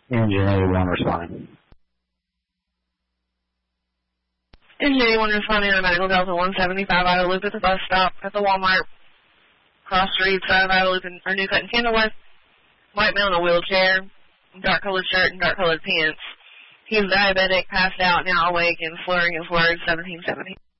Engine 81 responding. Engine 81 responding to Medical Delta 175 Ida Loop at the bus stop at the Walmart. Cross street, side of Ida Loop, or New Cut and Kenilworth. White male in a wheelchair, dark-colored shirt and dark-colored pants. He's diabetic, passed out, now awake, and slurring his words, 1770.